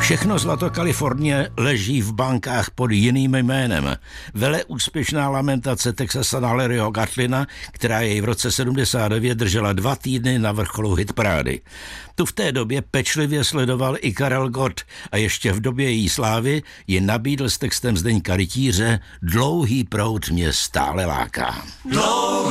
Všechno zlato Kalifornie leží v bankách pod jiným jménem. Veleúspěšná lamentace Texasana Larryho Gatlina, která jej v roce 79 držela 2 týdny na vrcholu hitparády. Tu v té době pečlivě sledoval i Karel Gott a ještě v době její slávy ji nabídl s textem Zdeňka Rytíře Dlouhý proud mě stále láká.